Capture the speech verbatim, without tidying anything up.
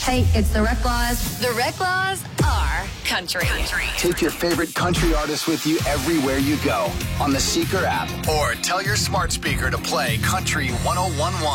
Hey, it's the Reclaws. The Reclaws are country. country. Take your favorite country artists with you everywhere you go on the Seeker app, or tell your smart speaker to play Country one oh one point one.